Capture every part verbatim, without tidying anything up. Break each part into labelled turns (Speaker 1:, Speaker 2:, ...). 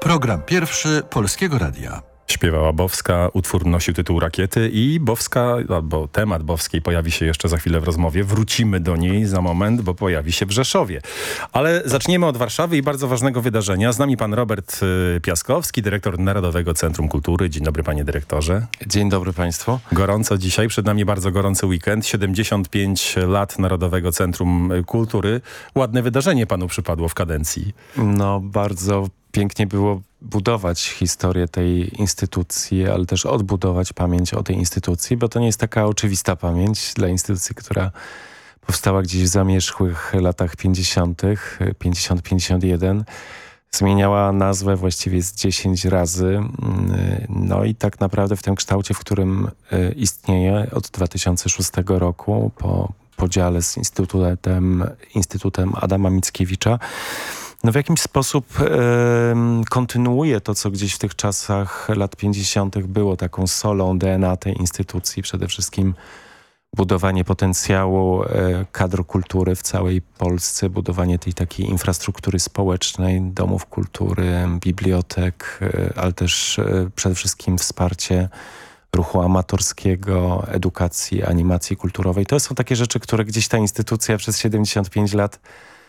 Speaker 1: Program pierwszy Polskiego Radia.
Speaker 2: Śpiewała Bowska, utwór nosił tytuł Rakiety i Bowska, albo temat Bowskiej pojawi się jeszcze za chwilę w rozmowie. Wrócimy do niej za moment, bo pojawi się w Rzeszowie. Ale zaczniemy od Warszawy i bardzo ważnego wydarzenia. Z nami pan Robert Piaskowski, dyrektor Narodowego Centrum Kultury. Dzień dobry, panie dyrektorze.
Speaker 3: Dzień dobry państwu.
Speaker 2: Gorąco dzisiaj, przed nami bardzo gorący weekend. siedemdziesiąt pięć lat Narodowego Centrum Kultury. Ładne wydarzenie panu przypadło w kadencji.
Speaker 3: No, bardzo pięknie było budować historię tej instytucji, ale też odbudować pamięć o tej instytucji, bo to nie jest taka oczywista pamięć dla instytucji, która powstała gdzieś w zamierzchłych latach pięćdziesiątych, pięćdziesiąt pięćdziesiąt jeden. Zmieniała nazwę właściwie z dziesięć razy. No i tak naprawdę w tym kształcie, w którym istnieje od dwa tysiące szóstego roku po podziale z Instytutem, Instytutem Adama Mickiewicza, no w jakiś sposób e, kontynuuje to, co gdzieś w tych czasach lat pięćdziesiątych było taką solą D N A tej instytucji. Przede wszystkim budowanie potencjału e, kadr kultury w całej Polsce, budowanie tej takiej infrastruktury społecznej, domów kultury, bibliotek, e, ale też e, przede wszystkim wsparcie ruchu amatorskiego, edukacji, animacji kulturowej. To są takie rzeczy, które gdzieś ta instytucja przez siedemdziesiąt pięć lat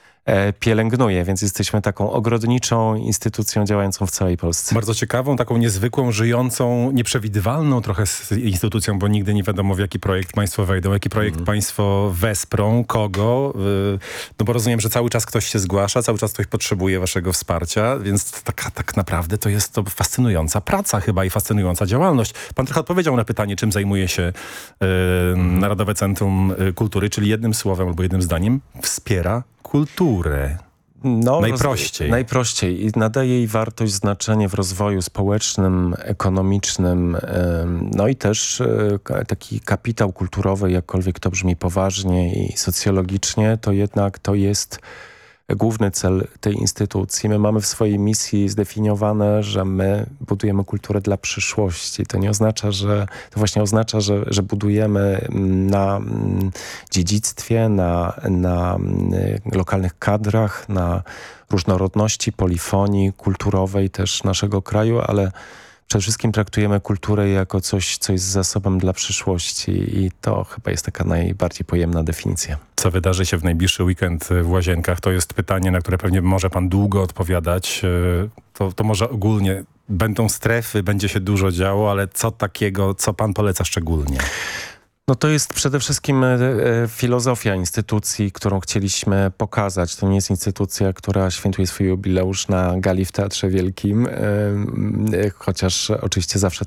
Speaker 3: pielęgnuje, więc jesteśmy taką ogrodniczą instytucją działającą w całej Polsce.
Speaker 2: Bardzo ciekawą, taką niezwykłą, żyjącą, nieprzewidywalną trochę instytucją, bo nigdy nie wiadomo, w jaki projekt państwo wejdą, jaki projekt mm. państwo wesprą, kogo. No bo rozumiem, że cały czas ktoś się zgłasza, cały czas ktoś potrzebuje waszego wsparcia, więc tak, tak naprawdę to jest to fascynująca praca chyba i fascynująca działalność. Pan trochę odpowiedział na pytanie, czym zajmuje się y, mm. Narodowe Centrum Kultury, czyli jednym słowem albo jednym zdaniem wspiera kulturę.
Speaker 3: No,
Speaker 2: najprościej.
Speaker 3: Roz, najprościej i nadaje jej wartość, znaczenie w rozwoju społecznym, ekonomicznym, no i też taki kapitał kulturowy, jakkolwiek to brzmi poważnie i socjologicznie, to jednak to jest główny cel tej instytucji. My mamy w swojej misji zdefiniowane, że my budujemy kulturę dla przyszłości. To nie oznacza, że to właśnie oznacza, że, że budujemy na dziedzictwie, na, na lokalnych kadrach, na różnorodności, polifonii kulturowej też naszego kraju, ale przede wszystkim traktujemy kulturę jako coś, co jest zasobem dla przyszłości i to chyba jest taka najbardziej pojemna definicja.
Speaker 2: Co wydarzy się w najbliższy weekend w Łazienkach? To jest pytanie, na które pewnie może pan długo odpowiadać. To, to może ogólnie będą strefy, będzie się dużo działo, ale co takiego, co pan poleca szczególnie?
Speaker 3: No to jest przede wszystkim e, filozofia instytucji, którą chcieliśmy pokazać. To nie jest instytucja, która świętuje swój jubileusz na gali w Teatrze Wielkim, e, e, chociaż oczywiście zawsze